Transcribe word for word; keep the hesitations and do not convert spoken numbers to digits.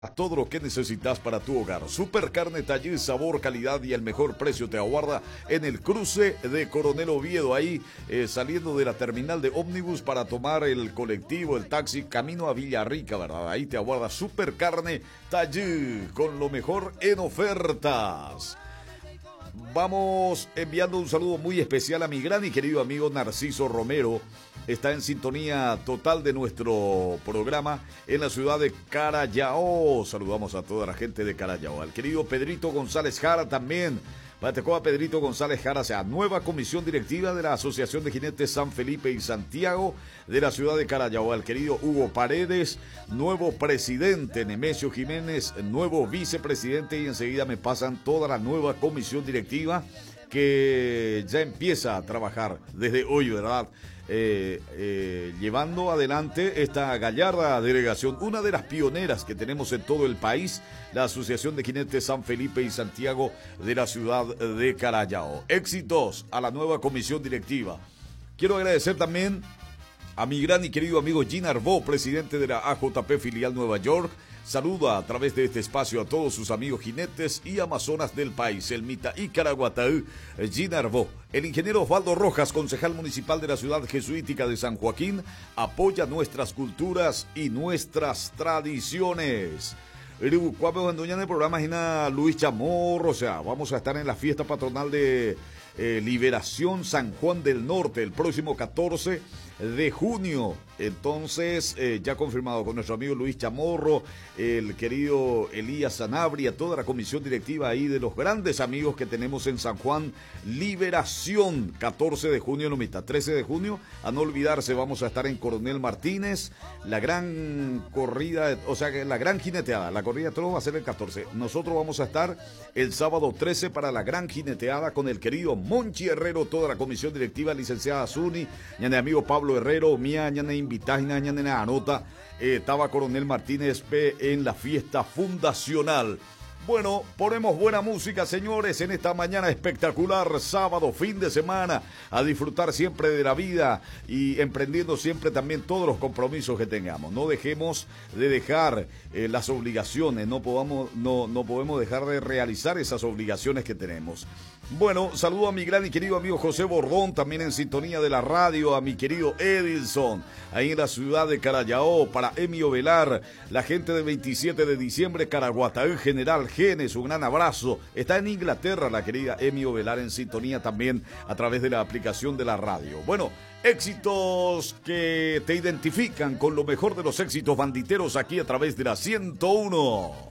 Todo lo que necesitas para tu hogar. Super Carne Taller, sabor, calidad y el mejor precio te aguarda en el cruce de Coronel Oviedo, ahí eh, saliendo de la terminal de ómnibus para tomar el colectivo, el taxi, camino a Villarrica, ¿verdad? Ahí te aguarda Super Carne Taller con lo mejor en ofertas. Vamos enviando un saludo muy especial a mi gran y querido amigo Narciso Romero. Está en sintonía total de nuestro programa en la ciudad de Carayao. Saludamos a toda la gente de Carayao. Al querido Pedrito González Jara también. Batecoa Pedrito González Jara, sea nueva comisión directiva de la Asociación de Jinetes San Felipe y Santiago de la ciudad de Carayao. Al querido Hugo Paredes, nuevo presidente. Nemesio Jiménez, nuevo vicepresidente. Y enseguida me pasan toda la nueva comisión directiva que ya empieza a trabajar desde hoy, ¿verdad? Eh, eh, llevando adelante esta gallarda delegación, una de las pioneras que tenemos en todo el país, la Asociación de Jinetes San Felipe y Santiago de la ciudad de Carayao. Éxitos a la nueva comisión directiva. Quiero agradecer también a mi gran y querido amigo Gina Arbó, presidente de la A J P filial Nueva York. Saluda a través de este espacio a todos sus amigos jinetes y amazonas del país, el Mita y Caraguataú, Gina Arbó. El ingeniero Osvaldo Rojas, concejal municipal de la ciudad jesuítica de San Joaquín, apoya nuestras culturas y nuestras tradiciones. En el programa Gina Luis Chamorro, o sea, vamos a estar en la fiesta patronal de eh, Liberación San Juan del Norte el próximo catorce de junio. Entonces, eh, ya confirmado con nuestro amigo Luis Chamorro, el querido Elías Sanabria, toda la comisión directiva ahí de los grandes amigos que tenemos en San Juan. Liberación, catorce de junio, no mitad, trece de junio, a no olvidarse, vamos a estar en Coronel Martínez, la gran corrida, o sea, la gran jineteada, la corrida de toros va a ser el catorce. Nosotros vamos a estar el sábado trece para la gran jineteada con el querido Monchi Herrero, toda la comisión directiva, licenciada Zuni, ñane amigo Pablo Herrero, mía, ñane invitágina, ñane anota, eh, estaba Coronel Martínez P en la fiesta fundacional. Bueno, ponemos buena música, señores, en esta mañana espectacular, sábado, fin de semana, a disfrutar siempre de la vida y emprendiendo siempre también todos los compromisos que tengamos. No dejemos de dejar eh, las obligaciones, no podamos, no, no podemos dejar de realizar esas obligaciones que tenemos. Bueno, saludo a mi gran y querido amigo José Bordón, también en sintonía de la radio, a mi querido Edilson, ahí en la ciudad de Carayao, para Emio Velar, la gente del veintisiete de diciembre, Caraguataú, General Genes, un gran abrazo. Está en Inglaterra la querida Emio Velar en sintonía también a través de la aplicación de la radio. Bueno, éxitos que te identifican con lo mejor de los éxitos banditeros aquí a través de la ciento uno.